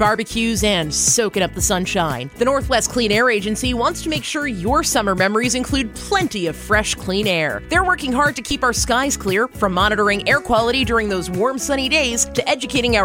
barbecues, and soaking up the sunshine. The Northwest Clean Air Agency wants to make sure your summer memories include plenty of fresh, clean air. They're working hard to keep our skies clear, from monitoring air quality during those warm, sunny days to educating our